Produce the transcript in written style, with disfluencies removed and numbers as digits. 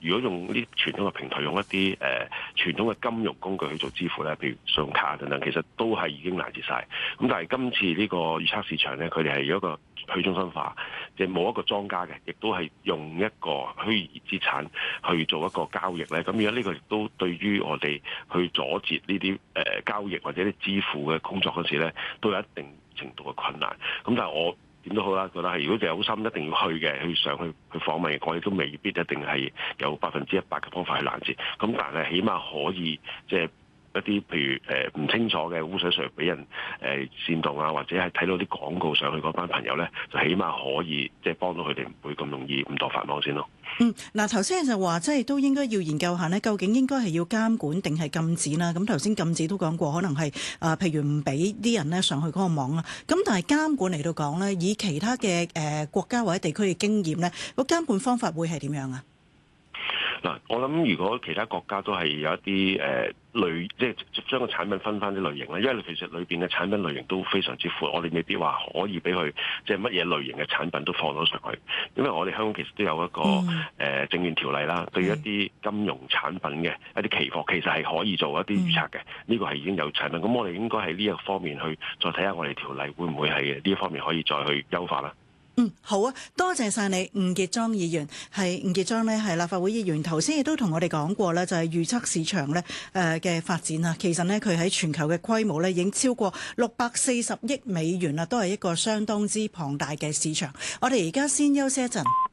如果用呢啲傳統嘅平台，用一啲傳統嘅金融工具去做支付咧，譬如信用卡等等，其實都係已經攔截晒。咁但係今次呢個預測市場咧，佢哋係有一個去中心化，即係冇一個莊家嘅，亦都係用一個虛擬資產去做一個交易咧。咁而家呢個亦都對於我哋去阻截呢啲交易或者啲支付嘅工作嗰時咧，都有一定程度嘅困難。咁但係我點都好啦，覺得係如果你有心一定要去嘅，去上去訪問嘅，我亦都未必一定係有100%嘅方法去攔截。咁但係起碼可以即係一啲譬如唔清楚嘅污水水俾人煽動啊，或者係睇到啲廣告上去嗰班朋友咧，就起碼可以即係幫到佢哋唔會咁容易誤墮法網先咯。 嗱頭先就話即係都應該要研究下呢，究竟應該係要監管定係禁止啦？咁頭先禁止都講過，可能係譬如唔俾啲人呢上去嗰個網啦。咁但係監管嚟到講呢，以其他嘅國家或者地區嘅經驗呢，個監管方法會係點樣啊？ 嗱，我諗如果其他國家都係有一啲即係將個產品分翻啲類型啦，因為其實裏邊嘅產品類型都非常之闊，我哋未必話可以俾佢即係乜嘢類型嘅產品都放到上去，因為我哋香港其實都有一個證券條例啦，對於一啲金融產品嘅一啲期貨，其實係可以做一啲預測嘅，呢個係已經有產品，咁我哋應該喺呢一方面去再睇下我哋條例會唔會係呢一方面可以再去優化啦。 好啊，多謝晒你，吳傑莊議員。係吳傑莊呢係立法會議員，頭先亦都同我哋講過咧，就係預測市場咧嘅發展啊。其實呢，佢喺全球嘅規模咧已經超過640億美元啦，都係一個相當之龐大嘅市場。我哋而家先休息一陣。